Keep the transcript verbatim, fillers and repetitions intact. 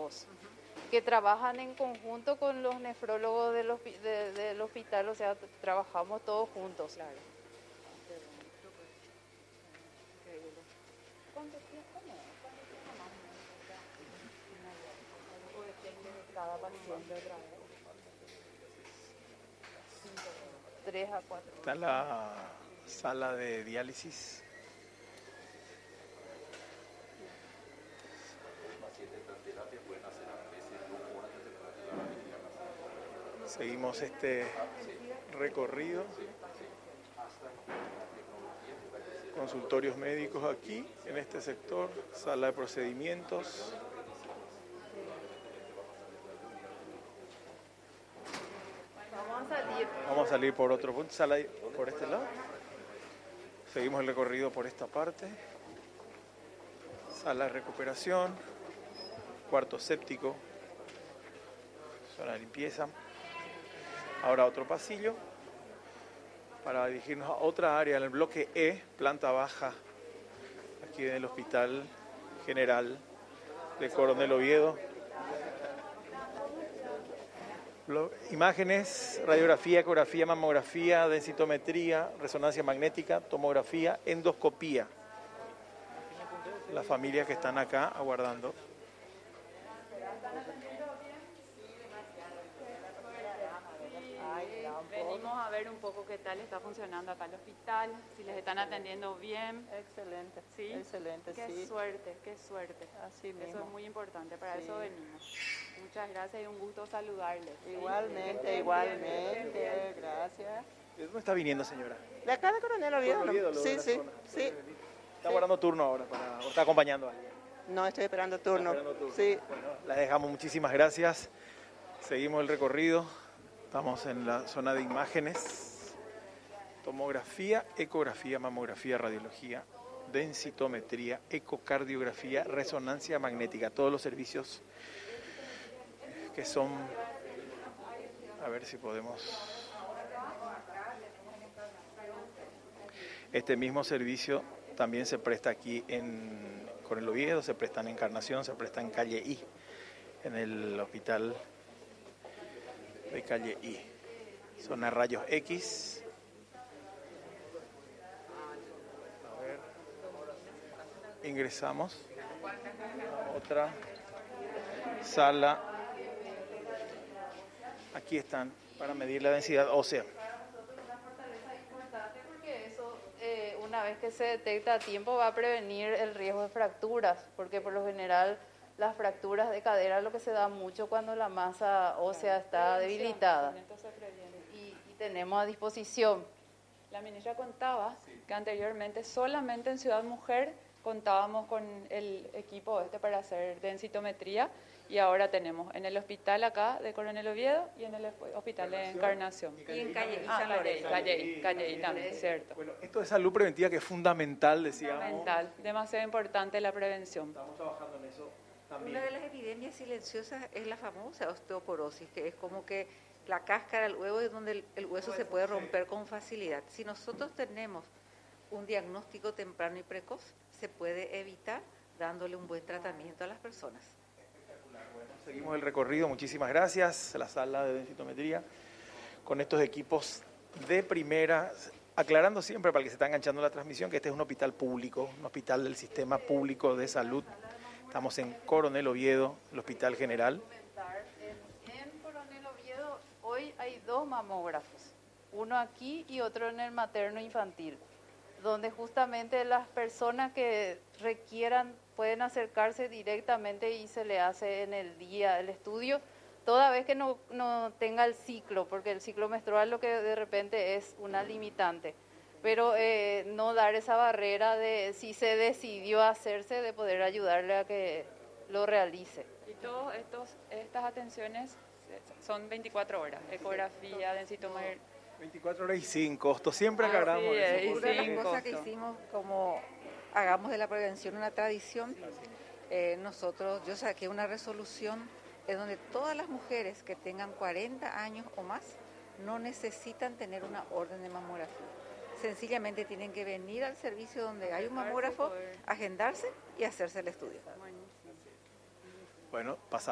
mamólogos que trabajan en conjunto con los nefrólogos del, hospi- de- del hospital, o sea, t- trabajamos todos juntos. Claro. ¿Cuánto tiempo? ¿Cómo? ¿Cuánto tiempo más o menos? O depende de cada paciente otra vez. Tres a cuatro. Está la sala de diálisis. Seguimos este recorrido. Consultorios médicos aquí, en este sector, sala de procedimientos. Vamos a salir. Vamos a salir por otro punto, sala por este lado. Seguimos el recorrido por esta parte. Sala de recuperación, cuarto séptico, zona de limpieza. Ahora otro pasillo para dirigirnos a otra área en el bloque E, planta baja, aquí en el Hospital General de Coronel Oviedo. Blo- Imágenes, radiografía, ecografía, mamografía, densitometría, resonancia magnética, tomografía, endoscopía. Las familias que están acá aguardando. Venimos a ver un poco qué tal está funcionando acá el hospital, si les están atendiendo bien. Excelente, Sí, excelente, qué sí. suerte, qué suerte. Así Eso mismo. es muy importante, para Sí. eso venimos. Muchas gracias y un gusto saludarles. Igualmente, igualmente, gracias. ¿De dónde está viniendo, señora? ¿De acá de Coronel Oviedo? Coronel Oviedo, ¿No? lo Sí, de la sí, zona. sí. Está guardando turno ahora para, o está acompañando a alguien. No, estoy esperando turno. Está esperando turno. Sí. Bueno, la dejamos, muchísimas gracias. Seguimos el recorrido. Estamos en la zona de imágenes. Tomografía, ecografía, mamografía, radiología, densitometría, ecocardiografía, resonancia magnética. Todos los servicios que son... A ver si podemos... Este mismo servicio también se presta aquí en Coronel Oviedo, se presta en Encarnación, se presta en Calle I, en el hospital de Calle I. Zona rayos X. A ver. Ingresamos a otra sala. Aquí están para medir la densidad ósea. Porque eso, eh, una vez que se detecta a tiempo, va a prevenir el riesgo de fracturas, porque por lo general las fracturas de cadera es lo que se da mucho cuando la masa ósea está debilitada. Con esto se previene. Y, y tenemos a disposición. La ministra contaba que anteriormente solamente en Ciudad Mujer contábamos con el equipo este para hacer densitometría y ahora tenemos en el hospital acá de Coronel Oviedo y en el hospital de Encarnación. Y en Calle I, Ah, San Calle, Lorenzo. Calle, Calle también, cierto. Bueno, esto de salud preventiva que es fundamental, decíamos. Fundamental, demasiado importante la prevención. Estamos trabajando en eso también. Una de las epidemias silenciosas es la famosa osteoporosis, que es como que la cáscara del huevo es donde el, el hueso se puede romper con facilidad. Si nosotros tenemos un diagnóstico temprano y precoz, se puede evitar dándole un buen tratamiento a las personas. Seguimos el recorrido, muchísimas gracias. La sala de densitometría con estos equipos de primera, aclarando siempre para el que se está enganchando la transmisión que este es un hospital público, un hospital del sistema público de salud. Estamos en Coronel Oviedo, el Hospital General. En, en Coronel Oviedo hoy hay dos mamógrafos, uno aquí y otro en el materno infantil, donde justamente las personas que requieran pueden acercarse directamente y se le hace en el día el estudio, toda vez que no, no tenga el ciclo, porque el ciclo menstrual lo que de repente es una limitante. Pero eh, no dar esa barrera de si se decidió hacerse, de poder ayudarle a que lo realice. Y todas estas atenciones son veinticuatro horas, ecografía, densitometría. veinticuatro horas y sin costo, siempre aclaramos Así eso. es. Una de sin las cosas que costo. hicimos, como hagamos de la prevención una tradición, eh, nosotros, yo saqué una resolución en donde todas las mujeres que tengan cuarenta años o más no necesitan tener una orden de mamografía. Sencillamente tienen que venir al servicio donde hay un mamógrafo, agendarse y hacerse el estudio. Bueno, pasamos.